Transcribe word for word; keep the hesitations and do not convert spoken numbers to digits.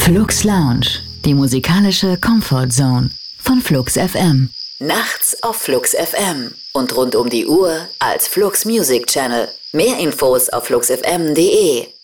Flux Lounge, die musikalische Comfort Zone von Flux F M. Nachts auf Flux F M und rund um die Uhr als Flux Music Channel. Mehr Infos auf flux f m punkt d e.